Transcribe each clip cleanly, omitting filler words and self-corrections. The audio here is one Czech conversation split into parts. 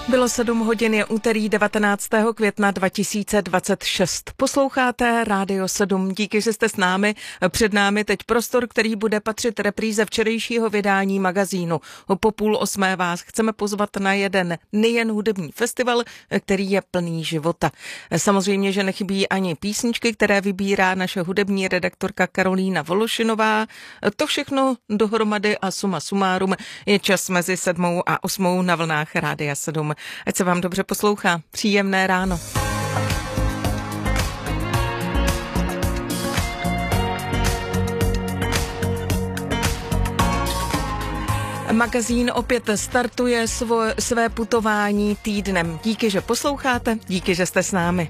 Bylo 7 hodin, je úterý 19. května 2026. Posloucháte Rádio 7. Díky, že jste s námi. Před námi teď prostor, který bude patřit repríze včerejšího vydání magazínu. Po 7:30 vás chceme pozvat na jeden nejen hudební festival, který je plný života. Samozřejmě, že nechybí ani písničky, které vybírá naše hudební redaktorka Karolína Vološinová. To všechno dohromady a suma sumárum je čas mezi 7 a 8 na vlnách Rádia 7. Ať se vám dobře poslouchá. Příjemné ráno. Magazín opět startuje své putování týdnem. Díky, že posloucháte, díky, že jste s námi.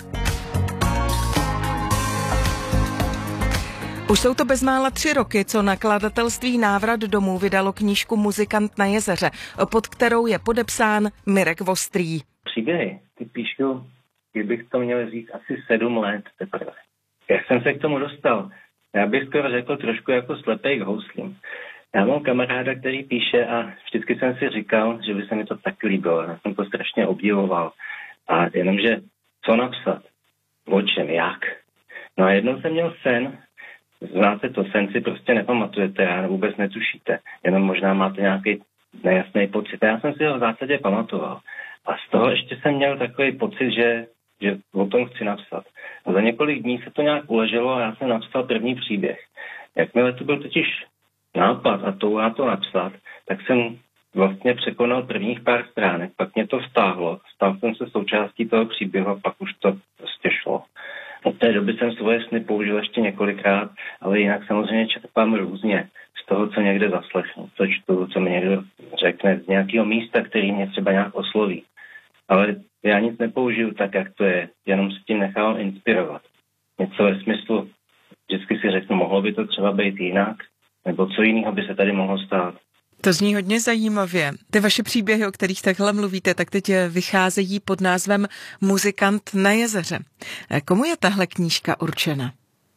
Už jsou to bezmála 3 roky, co nakladatelství Návrat domů vydalo knížku Muzikant na jezeře, pod kterou je podepsán Mirek Vostrý. Příběhy, ty píšu, kdybych to měl říct, asi 7 let teprve. Jak jsem se k tomu dostal? Já bych skoro řekl trošku jako slepej k houslím. Já mám kamaráda, který píše a vždycky jsem si říkal, že by se mi to tak líbilo. Já jsem to strašně obdivoval. A jenomže co napsat? O čem? Jak? No a jednou jsem měl sen. Znáte to, sen si prostě nepamatujete a vůbec netušíte. Jenom možná máte nějaký nejasný pocit. Já jsem si ho v zásadě pamatoval. A z toho ještě jsem měl takový pocit, že o tom chci napsat. A za několik dní se to nějak uleželo a já jsem napsal první příběh. Jakmile to byl totiž nápad a touha to napsat, tak jsem vlastně překonal prvních pár stránek, pak mě to vtáhlo, stal jsem se součástí toho příběhu a pak už to prostě šlo. Od té doby jsem svoje sny použil ještě několikrát, ale jinak samozřejmě čerpám různě z toho, co někde zaslechnu, co čtu, co mi někdo řekne z nějakého místa, který mě třeba nějak osloví. Ale já nic nepoužiju tak, jak to je, jenom se tím nechám inspirovat. Něco ve smyslu, vždycky si řeknu, mohlo by to třeba být jinak, nebo co jiného by se tady mohlo stát. To zní hodně zajímavě. Ty vaše příběhy, o kterých takhle mluvíte, tak teď vycházejí pod názvem Muzikant na jezeře. Komu je tahle knížka určena?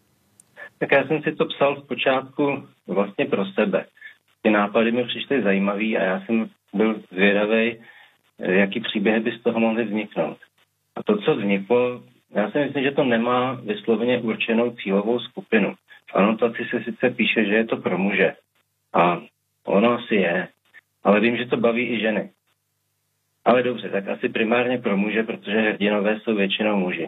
Tak já jsem si to psal zpočátku vlastně pro sebe. Ty nápady mi přišly zajímavý a já jsem byl zvědavý, jaký příběhy by z toho mohly vzniknout. A to, co vzniklo, já si myslím, že to nemá vysloveně určenou cílovou skupinu. V anotaci se sice píše, že je to pro muže. A ono asi je, ale vím, že to baví i ženy. Ale dobře, tak asi primárně pro muže, protože hrdinové jsou většinou muži.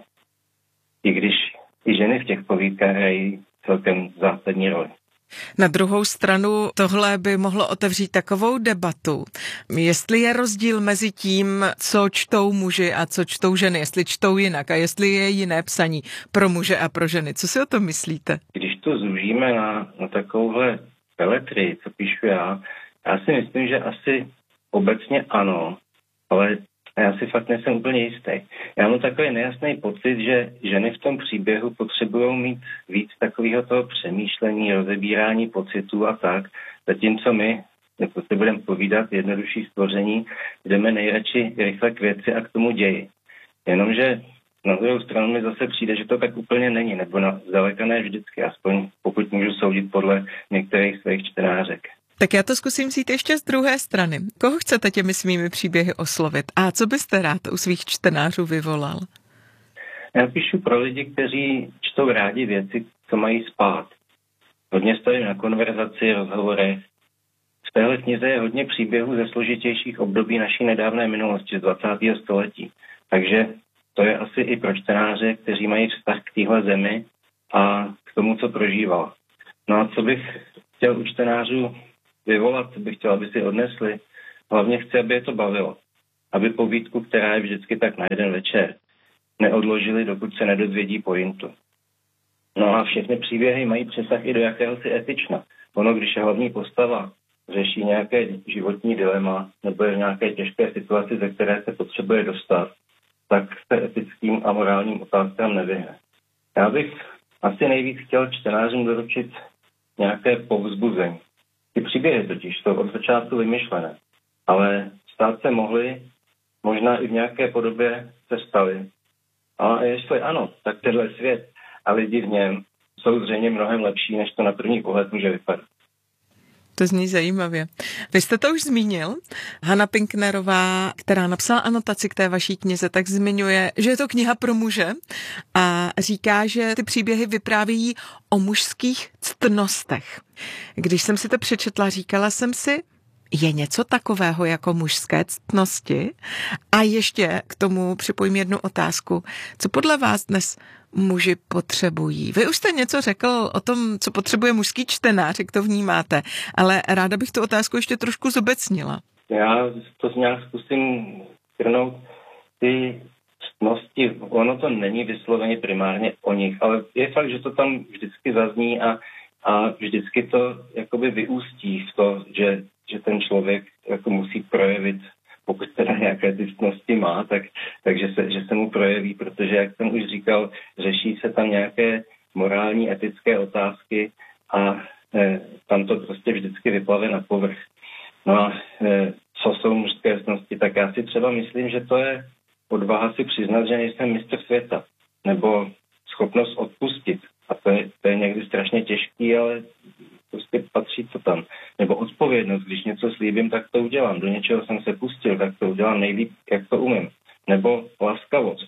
I když i ženy v těch povídkách hrají celkem zásadní roli. Na druhou stranu tohle by mohlo otevřít takovou debatu, jestli je rozdíl mezi tím, co čtou muži a co čtou ženy, jestli čtou jinak a jestli je jiné psaní pro muže a pro ženy. Co si o tom myslíte? Když to zúžíme na takovouhle peletry, co píšu já si myslím, že asi obecně ano, ale já si fakt nejsem úplně jistý. Já mám takový nejasný pocit, že ženy v tom příběhu potřebují mít víc takového toho přemýšlení, rozebírání pocitů a tak, zatímco my, jako si budeme povídat, jednodušší stvoření, jdeme nejradši rychle k věci a k tomu ději. Jenomže na druhou stranu mi zase přijde, že to tak úplně není, nebo zdaleka ne vždycky, aspoň pokud můžu soudit podle některých svých čtenářek. Tak já to zkusím vzít ještě z druhé strany. Koho chcete těmi svými příběhy oslovit? A co byste rád u svých čtenářů vyvolal? Já píšu pro lidi, kteří čtou rádi věci, co mají spát. Hodně stavím na konverzaci, rozhovorech. V téhle knize je hodně příběhů ze složitějších období naší nedávné minulosti z 20. století. Takže to je asi i pro čtenáře, kteří mají vztah k téhle zemi a k tomu, co prožíval. No a co bych chtěl u čtenářů vyvolat, co bych chtěl, aby si odnesli. Hlavně chci, aby je to bavilo. Aby povídku, která je vždycky tak na jeden večer, neodložili, dokud se nedozvědí pointu. No a všechny příběhy mají přesah i do jakéhosi etična. Ono, když je hlavní postava řeší nějaké životní dilema nebo je v nějaké těžké situaci, ze které se potřebuje dostat, tak se etickým a morálním otázkám nevyhne. Já bych asi nejvíc chtěl čtenářům doručit nějaké povzbuzení. Ty příběhy totiž jsou od začátku vymyšlené, ale stát se mohly, možná i v nějaké podobě se staly. A jestli ano, tak tenhle svět a lidi v něm jsou zřejmě mnohem lepší, než to na první pohled může vypadat. To zní zajímavě. Vy jste to už zmínil. Hana Pinknerová, která napsala anotaci k té vaší knize, tak zmiňuje, že je to kniha pro muže a říká, že ty příběhy vyprávějí o mužských ctnostech. Když jsem si to přečetla, říkala jsem si, je něco takového jako mužské ctnosti? A ještě k tomu připojím jednu otázku. Co podle vás dnes muži potřebují? Vy už jste něco řekl o tom, co potřebuje mužský čtenář, jak to vnímáte, ale ráda bych tu otázku ještě trošku zobecnila. Já to nějak zkusím shrnout. Ty ctnosti, ono to není vysloveně primárně o nich, ale je fakt, že to tam vždycky zazní a vždycky to jakoby vyústí v to, že ten člověk jako musí projevit, pokud teda nějaké ty ctnosti má, takže se mu projeví, protože, jak jsem už říkal, řeší se tam nějaké morální, etické otázky a tam to prostě vždycky vyplave na povrch. No a co jsou mužské ctnosti, tak já si třeba myslím, že to je odvaha si přiznat, že nejsem mistr světa, nebo schopnost odpustit. A to je někdy strašně těžký, ale prostě patří to tam. Nebo odpovědnost, když něco slíbím, tak to udělám. Do něčeho jsem se pustil, tak to udělám nejlíp, jak to umím. Nebo laskavost.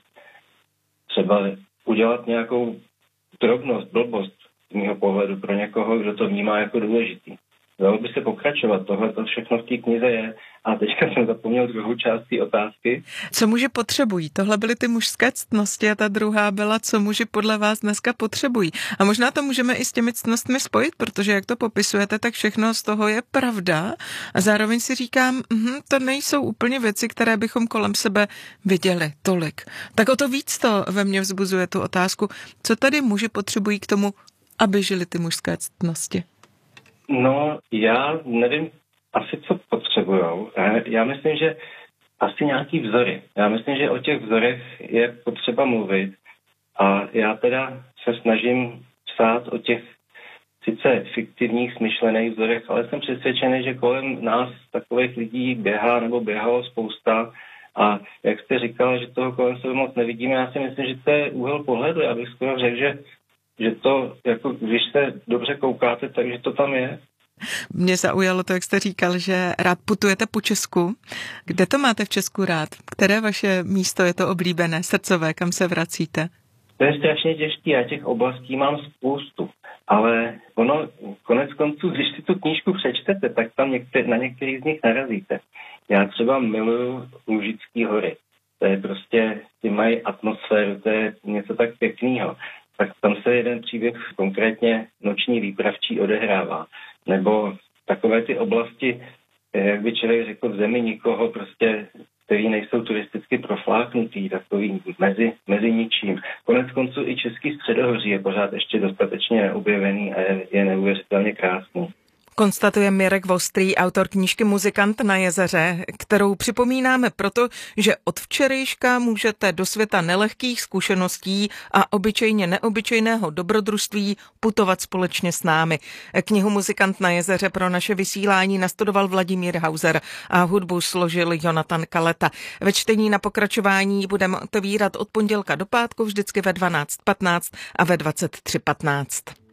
Třeba udělat nějakou drobnost, blbost z mého pohledu pro někoho, kdo to vnímá jako důležitý. Dalo by se pokračovat, tohle to všechno v té knize je. A teďka jsem zapomněl druhou část té otázky. Co muži potřebují? Tohle byly ty mužské ctnosti a ta druhá byla, co muži podle vás dneska potřebují. A možná to můžeme i s těmi ctnostmi spojit, protože jak to popisujete, tak všechno z toho je pravda. A zároveň si říkám, to nejsou úplně věci, které bychom kolem sebe viděli tolik. Tak o to víc to ve mně vzbuzuje tu otázku, co tady muži potřebují k tomu, aby žili ty mužské ctnosti. No, já nevím asi, co potřebujou. Já myslím, že asi nějaký vzory. Já myslím, že o těch vzorech je potřeba mluvit a já teda se snažím psát o těch sice fiktivních, smyšlených vzorech, ale jsem přesvědčený, že kolem nás takových lidí běhá nebo běhalo spousta a jak jste říkala, že toho kolem sebe moc nevidíme, já si myslím, že to je úhel pohledu. Já bych skoro řekl, že to, jako když se dobře koukáte, takže to tam je. Mě zaujalo to, jak jste říkal, že rád putujete po Česku. Kde to máte v Česku rád? Které vaše místo je to oblíbené, srdcové, kam se vracíte? To je strašně těžký, já těch oblastí mám spoustu. Ale ono, konec konců, když si tu knížku přečtete, tak tam na některých z nich narazíte. Já třeba miluju Lužický hory. To je prostě, ty mají atmosféru, to je něco tak pěkného. Tak tam se jeden příběh, konkrétně Noční výpravčí, odehrává. Nebo takové ty oblasti, jak by člověk řekl, v zemi nikoho, prostě, který nejsou turisticky profláknutý, takový mezi ničím. Konec konců i Český středohoří je pořád ještě dostatečně neobjevený a je neuvěřitelně krásný. Konstatuje Mirek Vostrý, autor knížky Muzikant na jezeře, kterou připomínáme proto, že od včerejška můžete do světa nelehkých zkušeností a obyčejně neobyčejného dobrodružství putovat společně s námi. Knihu Muzikant na jezeře pro naše vysílání nastudoval Vladimír Hauser a hudbu složil Jonatan Kaleta. Ve čtení na pokračování budeme otevírat od pondělka do pátku vždycky ve 12:15 a ve 23:15.